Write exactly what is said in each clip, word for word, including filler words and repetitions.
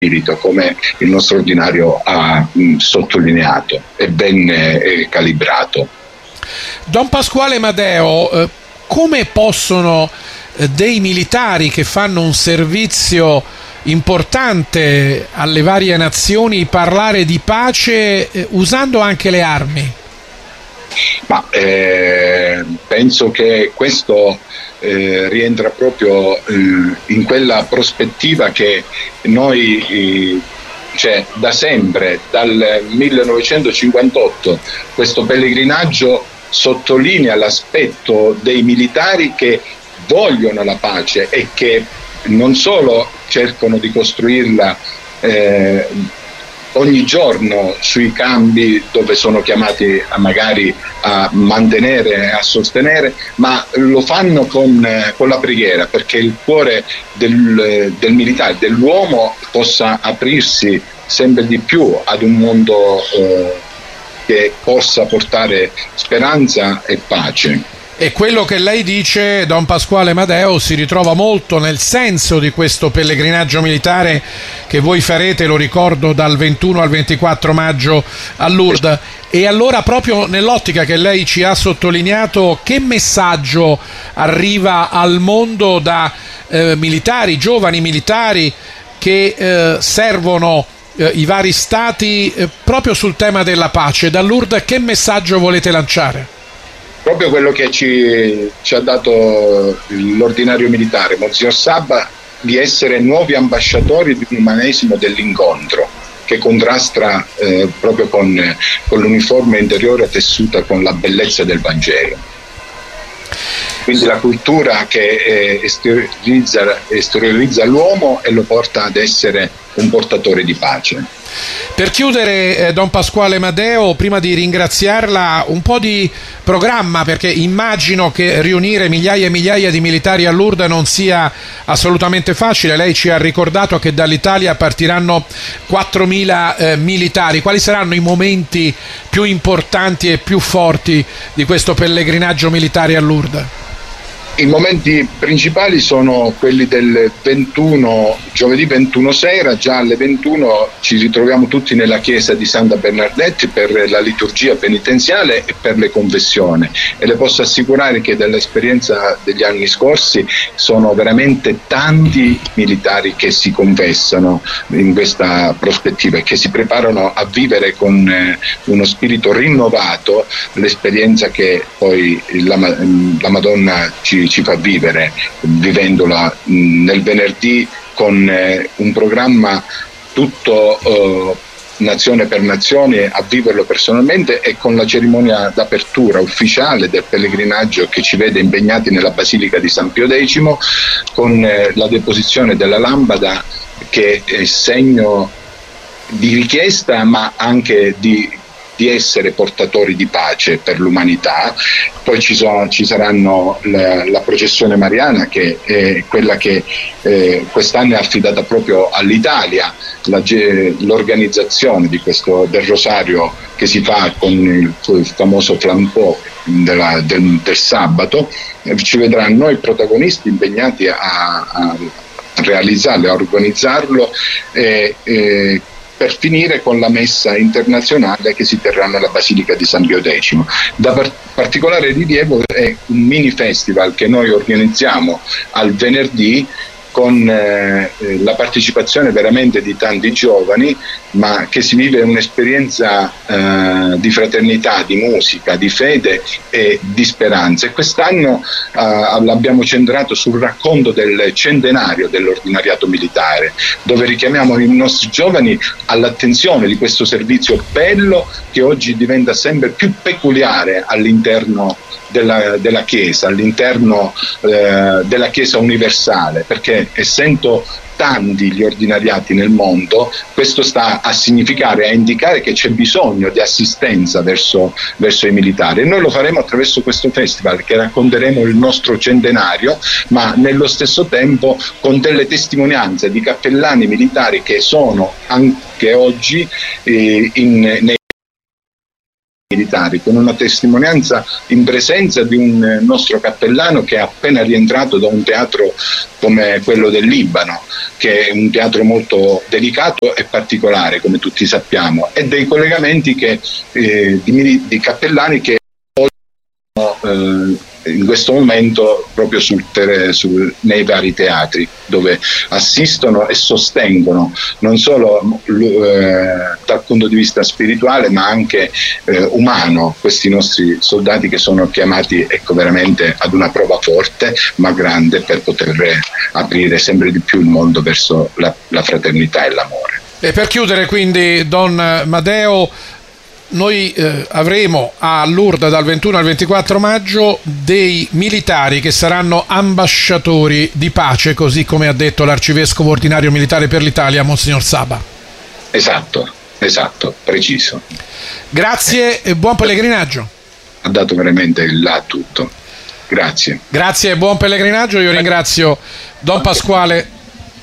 spirito, come il nostro ordinario ha mh, sottolineato e ben eh, calibrato. Don Pasquale Madeo, eh, come possono eh, dei militari che fanno un servizio importante alle varie nazioni parlare di pace eh, usando anche le armi? Ma eh, penso che questo eh, rientra proprio eh, in quella prospettiva che noi eh, cioè da sempre, dal millenovecentocinquantotto, questo pellegrinaggio sottolinea l'aspetto dei militari che vogliono la pace e che non solo cercano di costruirla eh, ogni giorno sui campi dove sono chiamati a magari a mantenere e a sostenere, ma lo fanno con, eh, con la preghiera, perché il cuore del, del militare, dell'uomo, possa aprirsi sempre di più ad un mondo eh, che possa portare speranza e pace. E quello che lei dice, Don Pasquale Madeo, si ritrova molto nel senso di questo pellegrinaggio militare che voi farete, lo ricordo, dal ventuno al ventiquattro maggio a Lourdes. E allora, proprio nell'ottica che lei ci ha sottolineato, che messaggio arriva al mondo da eh, militari, giovani militari che eh, servono eh, i vari stati eh, proprio sul tema della pace? Da Lourdes che messaggio volete lanciare? Proprio quello che ci, ci ha dato l'ordinario militare, Monsignor Sabba, di essere nuovi ambasciatori di un umanesimo dell'incontro che contrasta eh, proprio con, con l'uniforme interiore tessuta con la bellezza del Vangelo. Quindi la cultura che eh, esteriorizza, esteriorizza l'uomo e lo porta ad essere un portatore di pace. Per chiudere, eh, Don Pasquale Madeo, prima di ringraziarla, un po' di programma, perché immagino che riunire migliaia e migliaia di militari a Lourdes non sia assolutamente facile. Lei ci ha ricordato che dall'Italia partiranno quattromila eh, militari. Quali saranno i momenti più importanti e più forti di questo pellegrinaggio militare a Lourdes? I momenti principali sono quelli del ventuno, giovedì ventuno sera, già alle ventuno ci ritroviamo tutti nella chiesa di Santa Bernardetti per la liturgia penitenziale e per le confessioni, e le posso assicurare che dall'esperienza degli anni scorsi sono veramente tanti militari che si confessano in questa prospettiva e che si preparano a vivere con eh, uno spirito rinnovato l'esperienza che poi la, la Madonna ci ci fa vivere, vivendola mh, nel venerdì con eh, un programma tutto eh, nazione per nazione, a viverlo personalmente, e con la cerimonia d'apertura ufficiale del pellegrinaggio che ci vede impegnati nella Basilica di San Pio X, con eh, la deposizione della lampada, che è segno di richiesta ma anche di di essere portatori di pace per l'umanità. Poi ci, sono, ci saranno la, la processione mariana, che è quella che eh, quest'anno è affidata proprio all'Italia, la, l'organizzazione di questo, del rosario che si fa con il, il famoso flambeau della, del, del sabato. Ci vedranno noi protagonisti impegnati a, a realizzarlo, a organizzarlo e, e per finire con la messa internazionale che si terrà nella Basilica di San Pio X. Da par- particolare rilievo è un mini festival che noi organizziamo al venerdì, con eh, la partecipazione veramente di tanti giovani, ma che si vive un'esperienza eh, di fraternità, di musica, di fede e di speranza. E quest'anno eh, l'abbiamo centrato sul racconto del centenario dell'ordinariato militare, dove richiamiamo i nostri giovani all'attenzione di questo servizio bello che oggi diventa sempre più peculiare all'interno Della, della Chiesa, all'interno eh, della Chiesa universale, perché essendo tanti gli ordinariati nel mondo, questo sta a significare, a indicare che c'è bisogno di assistenza verso, verso i militari, e noi lo faremo attraverso questo festival, che racconteremo il nostro centenario, ma nello stesso tempo con delle testimonianze di cappellani militari che sono anche oggi eh, in, nei militari, con una testimonianza in presenza di un nostro cappellano che è appena rientrato da un teatro come quello del Libano, che è un teatro molto delicato e particolare, come tutti sappiamo, e dei collegamenti che, eh, di, di cappellani che eh, in questo momento proprio sul ter- sul, nei vari teatri, dove assistono e sostengono non solo eh, dal punto di vista spirituale ma anche eh, umano questi nostri soldati che sono chiamati, ecco, veramente ad una prova forte ma grande per poter aprire sempre di più il mondo verso la, la fraternità e l'amore. E per chiudere quindi, Don Madeo, noi eh, avremo a Lourdes dal ventuno al ventiquattro maggio dei militari che saranno ambasciatori di pace, così come ha detto l'arcivescovo ordinario militare per l'Italia, Monsignor Saba. Esatto, esatto, preciso. Grazie e buon pellegrinaggio. Ha dato veramente il là tutto. Grazie. Grazie e buon pellegrinaggio. Io ringrazio Don Pasquale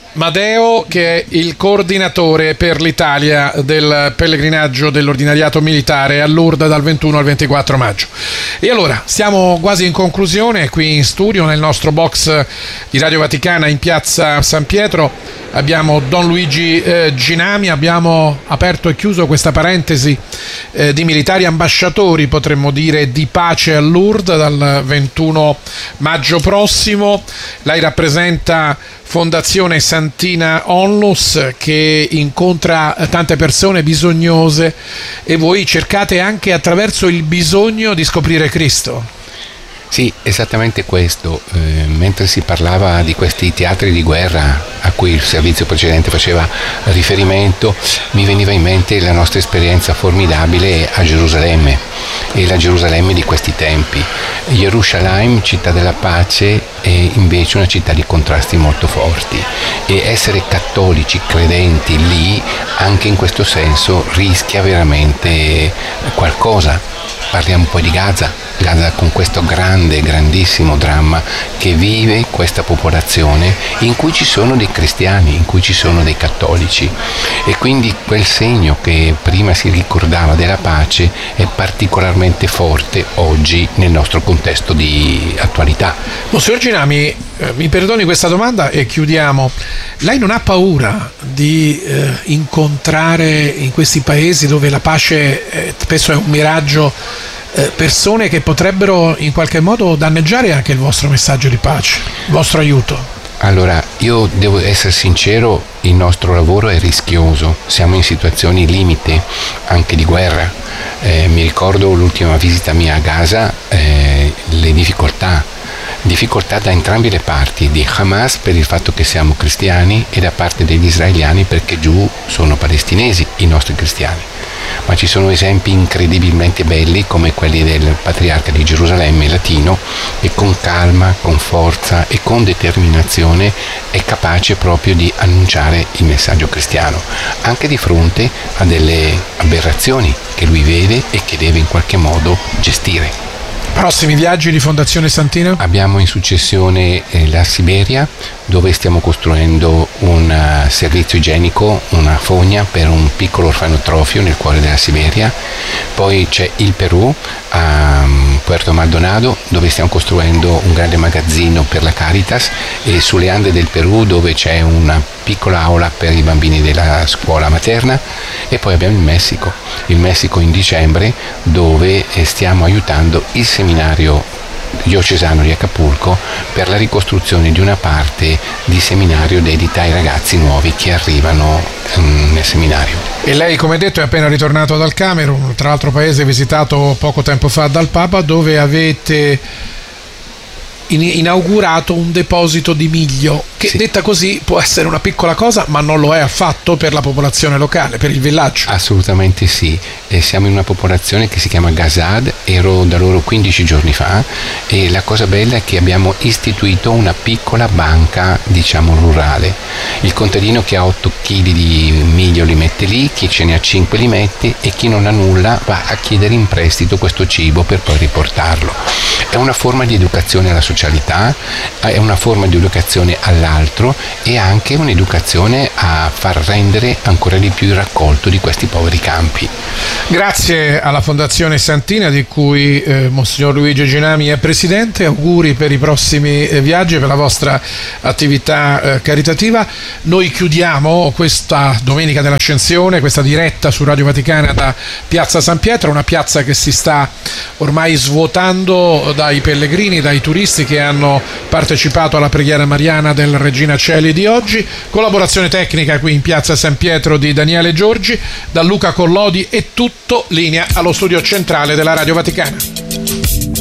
Madeo, che è il coordinatore per l'Italia del pellegrinaggio dell'ordinariato militare a Lourdes dal ventuno al ventiquattro maggio. E allora, siamo quasi in conclusione qui in studio nel nostro box di Radio Vaticana in piazza San Pietro. Abbiamo Don Luigi eh, Ginami, abbiamo aperto e chiuso questa parentesi eh, di militari ambasciatori, potremmo dire, di pace a Lourdes dal ventuno maggio prossimo. Lei rappresenta Fondazione Santina Onlus, che incontra tante persone bisognose, e voi cercate anche attraverso il bisogno di scoprire Cristo. Sì, esattamente questo. Eh, mentre si parlava di questi teatri di guerra a cui il servizio precedente faceva riferimento, mi veniva in mente la nostra esperienza formidabile a Gerusalemme, e la Gerusalemme di questi tempi. Gerusalemme, città della pace, è invece una città di contrasti molto forti, e essere cattolici credenti lì, anche in questo senso, rischia veramente qualcosa. Parliamo poi di Gaza, Gaza con questo grande, grandissimo dramma che vive questa popolazione, in cui ci sono dei cristiani, in cui ci sono dei cattolici, e quindi quel segno che prima si ricordava della pace è particolarmente forte oggi nel nostro contesto di attualità. Monsignor Ginami, eh, mi perdoni questa domanda e chiudiamo. Lei non ha paura di eh, incontrare in questi paesi dove la pace eh, spesso è un miraggio, eh, persone che potrebbero in qualche modo danneggiare anche il vostro messaggio di pace, il vostro aiuto? Allora, io devo essere sincero, il nostro lavoro è rischioso, siamo in situazioni limite anche di guerra. Eh, mi ricordo l'ultima visita mia a Gaza, eh, le difficoltà, difficoltà da entrambe le parti, di Hamas per il fatto che siamo cristiani e da parte degli israeliani perché giù sono palestinesi i nostri cristiani. Ma ci sono esempi incredibilmente belli come quelli del patriarca di Gerusalemme latino, che con calma, con forza e con determinazione è capace proprio di annunciare il messaggio cristiano, anche di fronte a delle aberrazioni che lui vede e che deve in qualche modo gestire. Prossimi viaggi di Fondazione Santina? Abbiamo in successione eh, la Siberia, dove stiamo costruendo un uh, servizio igienico, una fogna per un piccolo orfanotrofio nel cuore della Siberia. Poi c'è il Perù, a um, Puerto Maldonado, dove stiamo costruendo un grande magazzino per la Caritas, e sulle Ande del Perù, dove c'è una piccola aula per i bambini della scuola materna. E poi abbiamo il Messico, il Messico in dicembre, dove eh, stiamo aiutando il seminario diocesano di Acapulco per la ricostruzione di una parte di seminario dedita ai ragazzi nuovi che arrivano um, nel seminario. E lei, come detto, è appena ritornato dal Camerun, tra l'altro paese visitato poco tempo fa dal Papa, dove avete inaugurato un deposito di miglio che, sì, detta così può essere una piccola cosa, ma non lo è affatto per la popolazione locale, per il villaggio. Assolutamente sì, e siamo in una popolazione che si chiama Gazad, ero da loro quindici giorni fa, e la cosa bella è che abbiamo istituito una piccola banca, diciamo, rurale. Il contadino che ha otto chili di miglio li mette lì, chi ce ne ha cinque li mette e chi non ha nulla va a chiedere in prestito questo cibo per poi riportarlo. È una forma di educazione alla socialità, è una forma di educazione all'altro e anche un'educazione a far rendere ancora di più il raccolto di questi poveri campi. Grazie alla Fondazione Santina, di cui eh, Monsignor Luigi Ginami è presidente. Auguri per i prossimi eh, viaggi e per la vostra attività eh, caritativa. Noi chiudiamo questa Domenica dell'Ascensione, questa diretta su Radio Vaticana da Piazza San Pietro, una piazza che si sta ormai svuotando dai pellegrini, dai turisti che hanno partecipato alla preghiera mariana del Regina Coeli di oggi. Collaborazione tecnica qui in Piazza San Pietro di Daniele Giorgi, da Luca Collodi è tutto, linea allo studio centrale della Radio Vaticana.